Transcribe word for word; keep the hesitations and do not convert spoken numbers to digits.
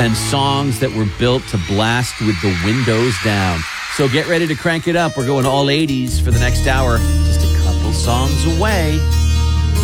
and songs that were built to blast with the windows down. So get ready to crank it up. We're going all eighties for the next hour. Just a couple songs away.